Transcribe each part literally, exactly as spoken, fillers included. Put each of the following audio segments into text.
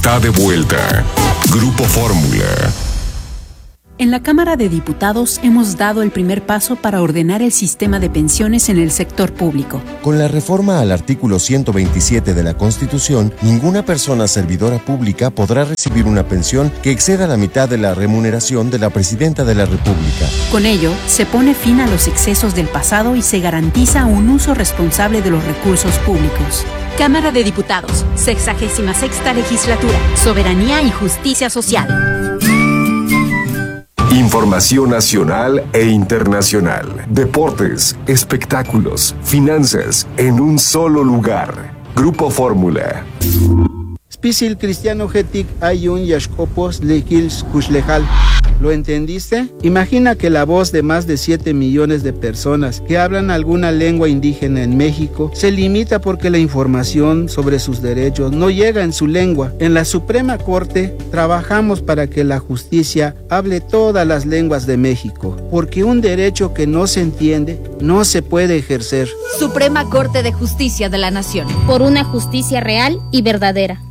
Está de vuelta. Grupo Fórmula. En la Cámara de Diputados hemos dado el primer paso para ordenar el sistema de pensiones en el sector público. Con la reforma al artículo ciento veintisiete de la Constitución, ninguna persona servidora pública podrá recibir una pensión que exceda la mitad de la remuneración de la Presidenta de la República. Con ello, se pone fin a los excesos del pasado y se garantiza un uso responsable de los recursos públicos. Cámara de Diputados, sexagésima sexta legislatura, Soberanía y Justicia Social. Información nacional e internacional. Deportes, espectáculos, finanzas, en un solo lugar. Grupo Fórmula. Spisil Cristiano Getik Ayun Yashkopos Lekils Kushlejal. ¿Lo entendiste? Imagina que la voz de más de siete millones de personas que hablan alguna lengua indígena en México se limita porque la información sobre sus derechos no llega en su lengua. En la Suprema Corte trabajamos para que la justicia hable todas las lenguas de México, porque un derecho que no se entiende no se puede ejercer. Suprema Corte de Justicia de la Nación. Por una justicia real y verdadera.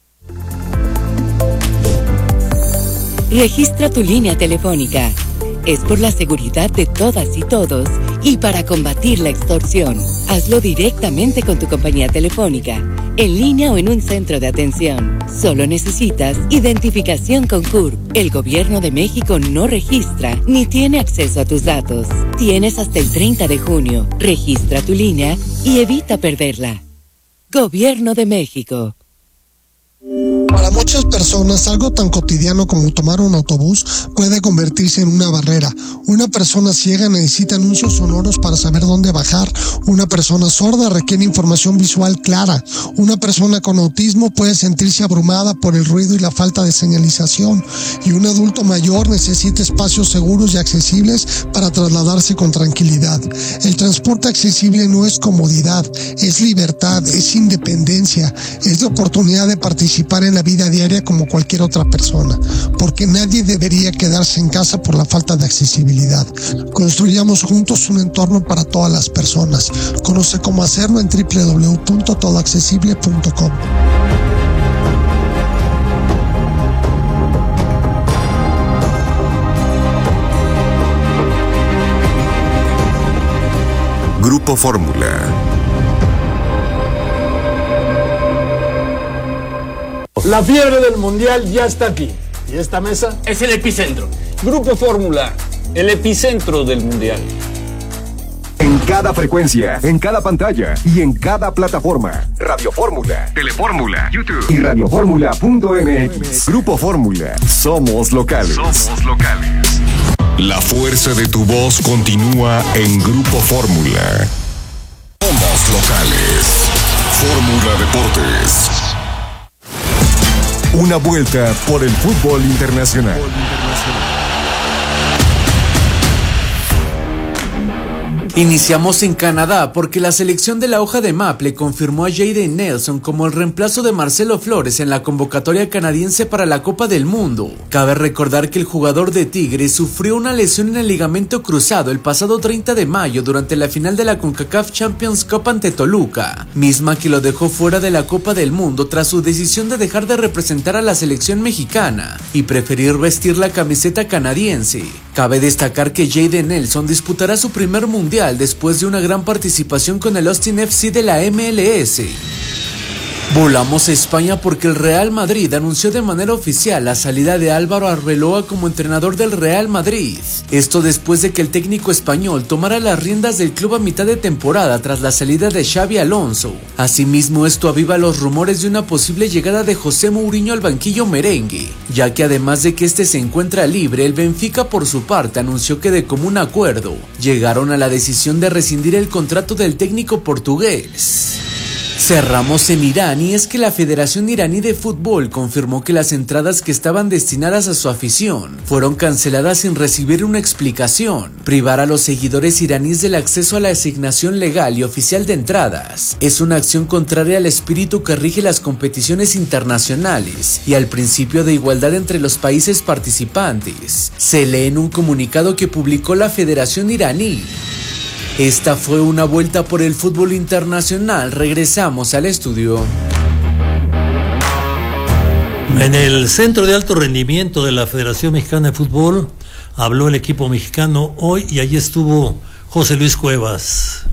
Registra tu línea telefónica. Es por la seguridad de todas y todos y para combatir la extorsión. Hazlo directamente con tu compañía telefónica, en línea o en un centro de atención. Solo necesitas identificación con C U R P. El Gobierno de México no registra ni tiene acceso a tus datos. Tienes hasta el treinta de junio. Registra tu línea y evita perderla. Gobierno de México. Para muchas personas, algo tan cotidiano como tomar un autobús puede convertirse en una barrera. Una persona ciega necesita anuncios sonoros para saber dónde bajar. Una persona sorda requiere información visual clara. Una persona con autismo puede sentirse abrumada por el ruido y la falta de señalización. Y un adulto mayor necesita espacios seguros y accesibles para trasladarse con tranquilidad. El transporte accesible no es comodidad, es libertad, es independencia, es la oportunidad de participar en la vida diaria como cualquier otra persona, porque nadie debería quedarse en casa por la falta de accesibilidad. Construyamos juntos un entorno para todas las personas. Conoce cómo hacerlo en doble u doble u doble u punto todo accesible punto com. Grupo Fórmula. La fiebre del mundial ya está aquí. ¿Y esta mesa? Es el epicentro. Grupo Fórmula, el epicentro del mundial. En cada frecuencia, en cada pantalla y en cada plataforma. Radio Fórmula, Telefórmula, YouTube y radioformula punto m x. Grupo Fórmula. Somos locales. Somos locales. La fuerza de tu voz continúa en Grupo Fórmula. Somos locales. Fórmula Deportes. Una vuelta por el fútbol internacional. Iniciamos en Canadá porque la selección de la hoja de Maple confirmó a Jayden Nelson como el reemplazo de Marcelo Flores en la convocatoria canadiense para la Copa del Mundo. Cabe recordar que el jugador de Tigres sufrió una lesión en el ligamento cruzado el pasado treinta de mayo durante la final de la CONCACAF Champions Cup ante Toluca, misma que lo dejó fuera de la Copa del Mundo tras su decisión de dejar de representar a la selección mexicana y preferir vestir la camiseta canadiense. Cabe destacar que Jayden Nelson disputará su primer mundial después de una gran participación con el Austin F C de la M L S. Volamos a España porque el Real Madrid anunció de manera oficial la salida de Álvaro Arbeloa como entrenador del Real Madrid. Esto después de que el técnico español tomara las riendas del club a mitad de temporada tras la salida de Xabi Alonso. Asimismo, esto aviva los rumores de una posible llegada de José Mourinho al banquillo merengue, ya que además de que este se encuentra libre, el Benfica por su parte anunció que de común acuerdo llegaron a la decisión de rescindir el contrato del técnico portugués. Cerramos en Irán y es que la Federación Iraní de Fútbol confirmó que las entradas que estaban destinadas a su afición fueron canceladas sin recibir una explicación. Privar a los seguidores iraníes del acceso a la asignación legal y oficial de entradas es una acción contraria al espíritu que rige las competiciones internacionales y al principio de igualdad entre los países participantes. Se lee en un comunicado que publicó la Federación Iraní. Esta fue una vuelta por el fútbol internacional. Regresamos al estudio. En el Centro de Alto Rendimiento de la Federación Mexicana de Fútbol habló el equipo mexicano hoy y allí estuvo José Luis Cuevas.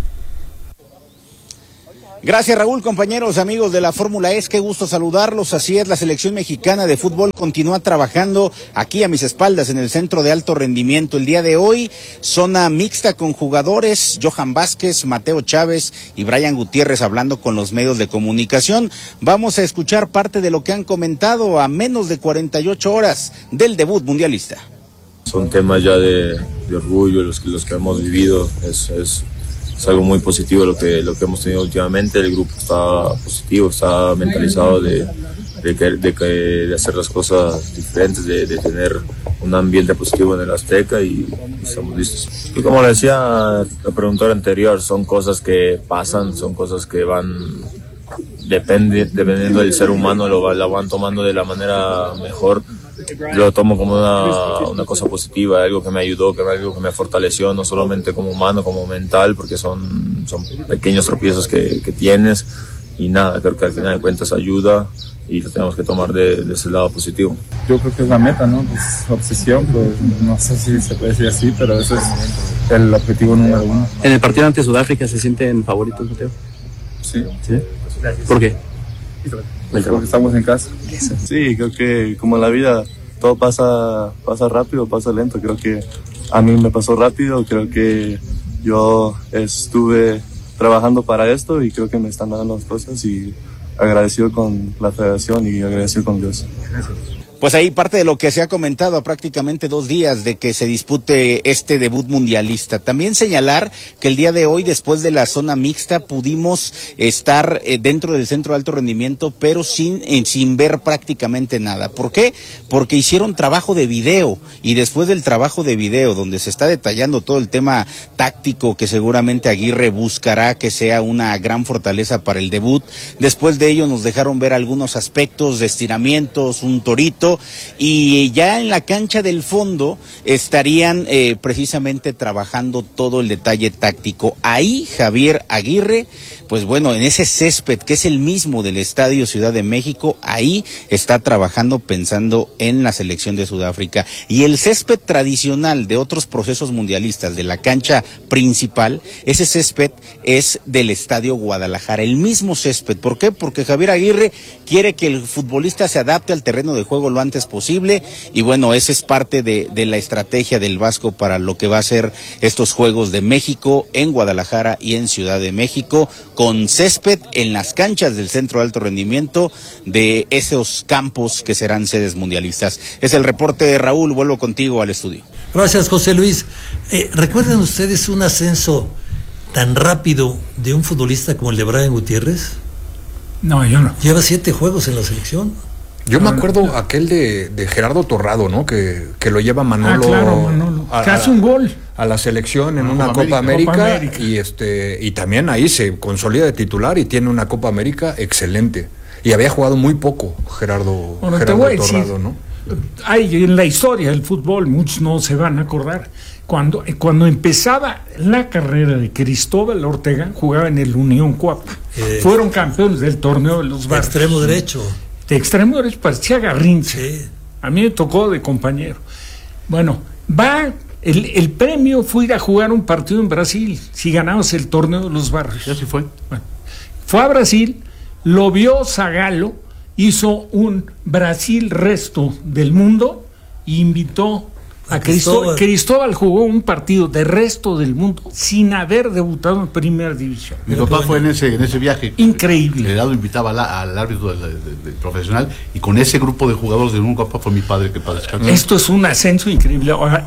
Gracias, Raúl, compañeros, amigos de la Fórmula E, qué gusto saludarlos. Así es, la selección mexicana de fútbol continúa trabajando aquí a mis espaldas en el Centro de Alto Rendimiento. El día de hoy, zona mixta con jugadores, Johan Vázquez, Mateo Chávez y Brian Gutiérrez hablando con los medios de comunicación. Vamos a escuchar parte de lo que han comentado a menos de cuarenta y ocho horas del debut mundialista. Son temas ya de, de orgullo, los que, los que hemos vivido, es... es... Es algo muy positivo lo que, lo que hemos tenido últimamente. El grupo está positivo, está mentalizado de, de, que, de, que, de hacer las cosas diferentes, de, de tener un ambiente positivo en el Azteca y estamos listos. Y como le decía la pregunta anterior, son cosas que pasan, son cosas que van, depende, dependiendo del ser humano, lo, la van tomando de la manera mejor. Lo tomo como una, una cosa positiva, algo que me ayudó, que algo que me fortaleció, no solamente como humano, como mental, porque son, son pequeños tropiezos que, que tienes y nada, creo que al final de cuentas ayuda y lo tenemos que tomar de, de ese lado positivo. Yo creo que es la meta, ¿no? Pues obsesión, pues no sé si se puede decir así, pero ese es el objetivo número uno. ¿En el partido ante Sudáfrica se sienten favoritos, Mateo? Sí. ¿Sí? ¿Por qué? Porque estamos en casa. Sí, creo que como en la vida todo pasa, pasa rápido, pasa lento. Creo que a mí me pasó rápido, creo que yo estuve trabajando para esto y creo que me están dando las cosas y agradecido con la federación y agradecido con Dios. Gracias. Pues ahí parte de lo que se ha comentado a prácticamente dos días de que se dispute este debut mundialista. También señalar que el día de hoy, después de la zona mixta, pudimos estar eh, dentro del centro de alto rendimiento, pero sin, eh, sin ver prácticamente nada. ¿Por qué? Porque hicieron trabajo de video y después del trabajo de video, donde se está detallando todo el tema táctico que seguramente Aguirre buscará que sea una gran fortaleza para el debut, después de ello nos dejaron ver algunos aspectos de estiramientos, un torito, y ya en la cancha del fondo estarían eh, precisamente trabajando todo el detalle táctico. Ahí Javier Aguirre, pues bueno, en ese césped que es el mismo del Estadio Ciudad de México, ahí está trabajando pensando en la selección de Sudáfrica. Y el césped tradicional de otros procesos mundialistas, de la cancha principal, ese césped es del Estadio Guadalajara, el mismo césped. ¿Por qué? Porque Javier Aguirre quiere que el futbolista se adapte al terreno de juego lo antes posible, y bueno, esa es parte de, de la estrategia del Vasco para lo que va a ser estos Juegos de México en Guadalajara y en Ciudad de México, con césped en las canchas del Centro de Alto Rendimiento de esos campos que serán sedes mundialistas. Es el reporte de Raúl, vuelvo contigo al estudio. Gracias, José Luis. Eh, ¿Recuerdan ustedes un ascenso tan rápido de un futbolista como el de Brian Gutiérrez? No, yo no. Lleva siete juegos en la selección. Yo me acuerdo aquel de, de Gerardo Torrado, ¿no? Que, que lo lleva Manolo, ah, claro, Manolo. A, que hace un gol a la selección en no, una Copa, Copa, América, Copa América y este y también ahí se consolida de titular y tiene una Copa América excelente. Y había jugado muy poco Gerardo, bueno, Gerardo te voy a Torrado, decir, ¿no? Hay en la historia del fútbol, muchos no se van a acordar, cuando, cuando empezaba la carrera de Cristóbal Ortega, jugaba en el Unión Cuapa. Eh, Fueron campeones del torneo de los barrios. Extremo derecho. De extremo derecho parecía Garrincha. Sí. A mí me tocó de compañero. Bueno, va, el, el premio fue ir a jugar un partido en Brasil, si ganabas el torneo de los barrios. Ya se fue. Bueno, fue a Brasil, lo vio Zagallo, hizo un Brasil resto del mundo e invitó a Cristóbal. Cristóbal jugó un partido de resto del mundo sin haber debutado en primera división. Mi papá fue en ese en ese viaje. Increíble. El Herado invitaba la, al árbitro del, del, del profesional y con ese grupo de jugadores de un Copa fue mi padre que para descansar. Esto es un ascenso increíble. Ahora,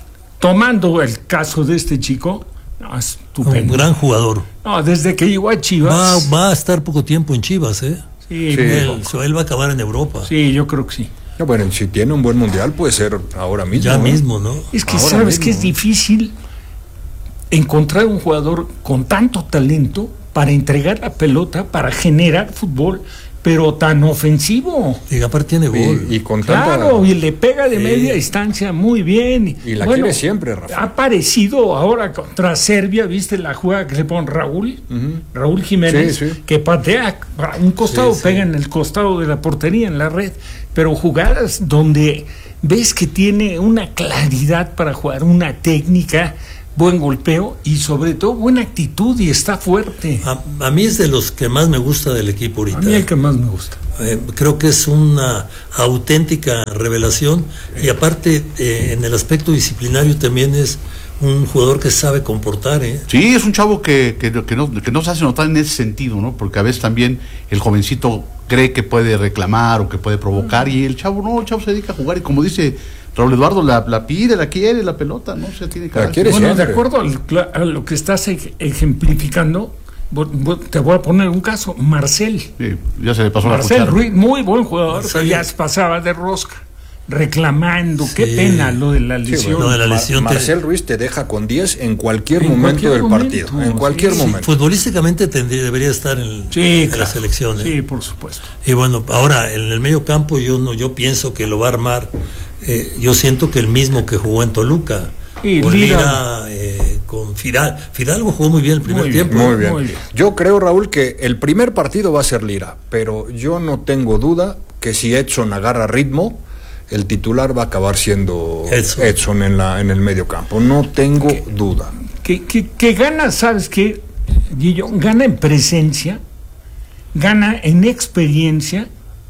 tomando el caso de este chico, no, estupendo. Un gran jugador. No, desde que llegó a Chivas. Va, va a estar poco tiempo en Chivas, ¿eh? Sí, sí. Él, él va a acabar en Europa. Sí, yo creo que sí. Bueno, si tiene un buen mundial puede ser ahora mismo. Ya ¿no? mismo, ¿no? Es que ahora sabes mismo. que es difícil encontrar un jugador con tanto talento para entregar la pelota, para generar fútbol. pero tan ofensivo. Y aparte tiene gol. Y, y con Claro, tanta... y le pega de Sí. media distancia muy bien. Y la Bueno, quiere siempre, Rafa. Ha aparecido ahora contra Serbia, ¿viste la jugada que le pone Raúl? Ujú. Raúl Jiménez, Sí, sí. que patea para un costado, Sí, sí. pega en el costado de la portería, en la red, pero jugadas donde ves que tiene una claridad para jugar, una técnica, buen golpeo y sobre todo buena actitud y está fuerte. A, a mí es de los que más me gusta del equipo ahorita. A mí el que más me gusta. Eh, creo que es una auténtica revelación y aparte eh, en el aspecto disciplinario también es un jugador que sabe comportar. ¿eh? Sí, es un chavo que, que, que, no, que no se hace notar en ese sentido, ¿no? Porque a veces también el jovencito cree que puede reclamar o que puede provocar y el chavo no, el chavo se dedica a jugar y como dice Raúl Eduardo, la, la pide, la quiere, la pelota, no se tiene que La quiere Bueno, siempre. de acuerdo al- a lo que estás ej- ejemplificando, vo- vo- te voy a poner un caso, Marcel. Sí, ya se le pasó la Marcel cuchara. Ruiz, muy buen jugador, Marcel. pero ya se pasaba de rosca, reclamando, qué Sí. pena lo de la Sí, lesión. Lo de la Mar- lesión te- Marcel Ruiz te deja con diez en cualquier En momento cualquier del momento, partido. En cualquier sí. momento. Futbolísticamente tendría, debería estar en, Sí, en claro. la selección. ¿eh? Sí, por supuesto. Y bueno, ahora en el medio campo yo no, yo pienso que lo va a armar. eh, yo siento que el mismo que jugó en Toluca. Y con Lira. Lira, eh, con Fidal. Fidalgo jugó muy bien el primer Muy bien, tiempo. Muy bien. Muy bien. Yo creo, Raúl, que el primer partido va a ser Lira, pero yo no tengo duda que si Edson agarra ritmo, el titular va a acabar siendo Edson, Edson en, la, en el medio campo. No tengo duda. Que, que, que gana, ¿sabes qué, Guillo? Gana en presencia, gana en experiencia,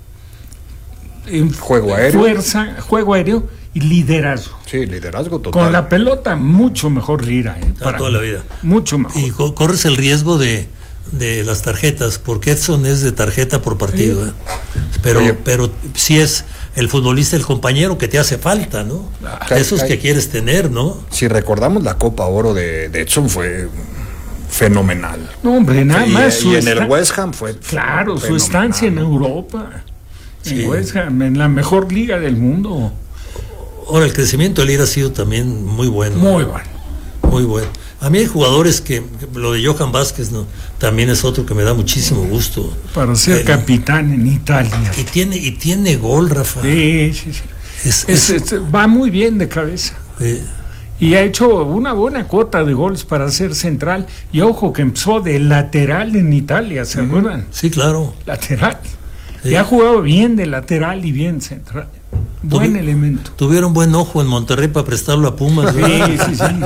en Juego aéreo. fuerza, juego aéreo y liderazgo. Sí, liderazgo total. Con la pelota, mucho mejor Lira. ¿eh? Ah, toda la vida. Mucho mejor. Y co- corres el riesgo de, de las tarjetas, porque Edson es de tarjeta por partido. ¿eh? Pero, Oye. pero sí es el futbolista, el compañero que te hace falta, ¿no? Hay- Esos hay- que quieres tener, ¿no? Si recordamos, la Copa Oro de, de Edson fue fenomenal. No, hombre, nada y, más. y su en el esta- West Ham fue Claro, su fenomenal. estancia en Europa. Sí. En West Ham, en la mejor liga del mundo. Ahora, el crecimiento de Lira ha sido también muy bueno. Muy bueno. Muy bueno. A mí hay jugadores que, que lo de Johan Vázquez, ¿no? También es otro que me da muchísimo gusto. Para ser Eh, capitán en Italia. Y tiene, y tiene gol, Rafa. Sí, sí, sí. Es- Es- es- es- va muy bien de cabeza. eh, Y ha hecho una buena cuota de goles para ser central. Y ojo que empezó de lateral en Italia, ¿se acuerdan? sí, claro. Lateral. Sí. Y ha jugado bien de lateral y bien central. Buen Tuvi- elemento. Tuvieron buen ojo en Monterrey para prestarlo a Pumas. Sí, ¿verdad? sí, sí.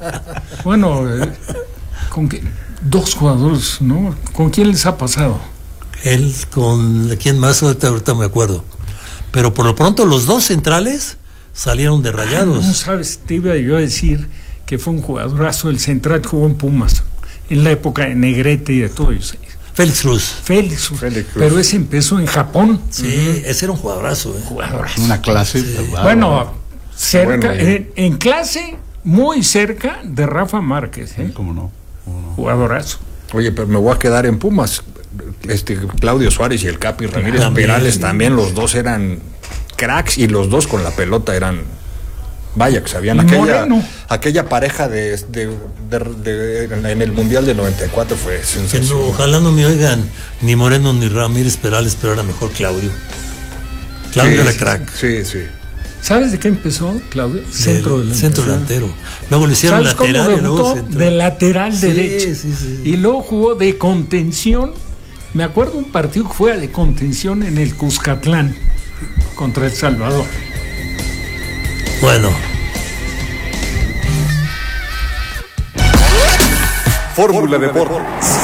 Bueno, eh, con que dos jugadores, ¿no? ¿Con quién les ha pasado? Él con quién más, ahorita, ahorita me acuerdo. Pero por lo pronto los dos centrales salieron de No Rayados. sabes, te iba yo a decir que fue un jugadorazo. El central jugó en Pumas en la época de Negrete y de todo eso. Félix Cruz. Félix, Félix Cruz. pero ese empezó en Japón. Sí, ese era un jugadorazo. ¿eh? Jugadorazo. Una clase. wow. Bueno, cerca, Bueno, en, en clase, muy cerca de Rafa Márquez, ¿eh? ¿Cómo no? Jugadorazo. Oye, pero me voy a quedar en Pumas. Este Claudio Suárez y el Capi Ramírez También. Perales también, los dos eran cracks y los dos con la pelota eran, vaya, que sabían Y aquella, Moreno. aquella pareja de, de- de- de- en el Mundial del noventa y cuatro fue Que no, sensacional. ojalá no me oigan ni Moreno ni Ramírez Perales, pero era mejor Claudio. Claudio Sí, era sí, crack. Sí, sí. ¿Sabes de qué empezó, Claudio? Centro Del delantero. centro delantero. Luego lo hicieron ¿Sabes cómo lateral y luego debutó? centro. De lateral Sí, derecho. sí, sí. Y luego jugó de contención. Me acuerdo un partido que fue de contención en el Cuscatlán contra El Salvador. Bueno, Fórmula Deportes.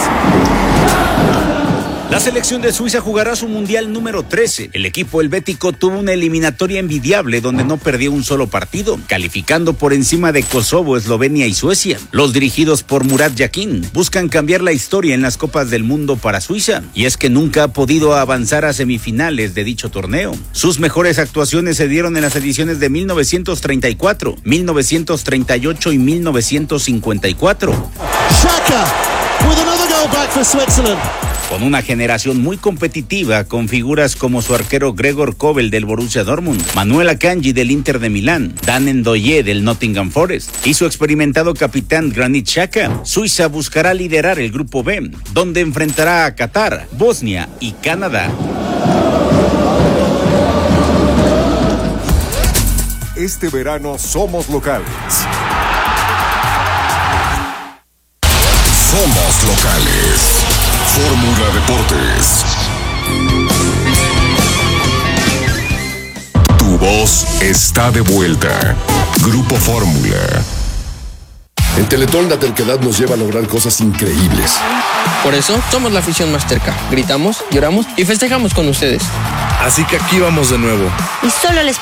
La selección de Suiza jugará su mundial número trece. El equipo helvético tuvo una eliminatoria envidiable donde no perdió un solo partido, calificando por encima de Kosovo, Eslovenia y Suecia. Los dirigidos por Murat Yakin buscan cambiar la historia en las Copas del Mundo para Suiza, y es que nunca ha podido avanzar a semifinales de dicho torneo. Sus mejores actuaciones se dieron en las ediciones de mil novecientos treinta y cuatro, mil novecientos treinta y ocho y mil novecientos cincuenta y cuatro. Xhaka with another goal. well back for Switzerland. Con una generación muy competitiva, con figuras como su arquero Gregor Kobel del Borussia Dortmund, Manuel Akanji del Inter de Milán, Dan Ndoye del Nottingham Forest y su experimentado capitán Granit Xhaka, Suiza buscará liderar el grupo B, donde enfrentará a Qatar, Bosnia y Canadá. Este verano somos locales. Somos locales. Fórmula Deportes. Tu voz está de vuelta. Grupo Fórmula. En Teletón la terquedad nos lleva a lograr cosas increíbles. Por eso somos la afición más terca. Gritamos, lloramos y festejamos con ustedes. Así que aquí vamos de nuevo. Y solo les